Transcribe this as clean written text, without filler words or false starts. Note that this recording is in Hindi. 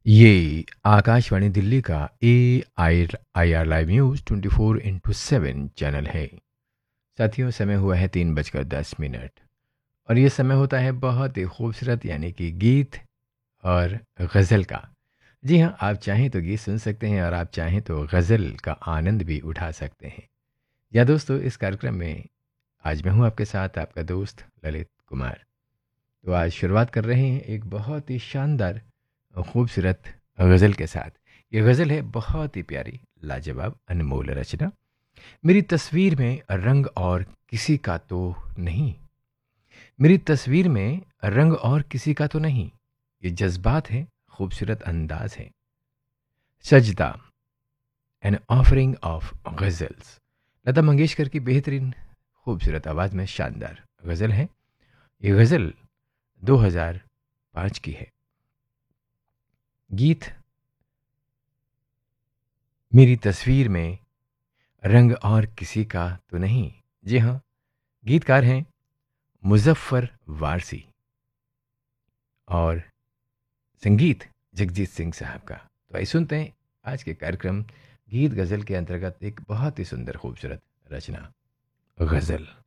ये आकाशवाणी दिल्ली का AIR लाइव न्यूज़ 24/7 चैनल है। साथियों, समय हुआ है 3:10 और ये समय होता है बहुत ही खूबसूरत यानी कि गीत और गज़ल का। जी हाँ, आप चाहें तो गीत सुन सकते हैं और आप चाहें तो गज़ल का आनंद भी उठा सकते हैं। या दोस्तों, इस कार्यक्रम में आज मैं हूँ आपके साथ आपका दोस्त ललित कुमार। तो आज शुरुआत कर रहे हैं एक बहुत ही शानदार खूबसूरत गज़ल के साथ। ये गज़ल है बहुत ही प्यारी, लाजवाब, अनमोल रचना। मेरी तस्वीर में रंग और किसी का तो नहीं, मेरी तस्वीर में रंग और किसी का तो नहीं, ये जज्बात है, खूबसूरत अंदाज है। सजदा, an offering of ghazals. Lata Mangeshkar की बेहतरीन खूबसूरत आवाज़ में शानदार गज़ल है। ये गज़ल 2005 की है। गीत मेरी तस्वीर में रंग और किसी का तो नहीं। जी हाँ, गीतकार हैं मुज़फ़्फ़र वारसी और संगीत जगजीत सिंह साहब का। तो आइए सुनते हैं आज के कार्यक्रम गीत गज़ल के अंतर्गत एक बहुत ही सुंदर खूबसूरत रचना, गज़ल।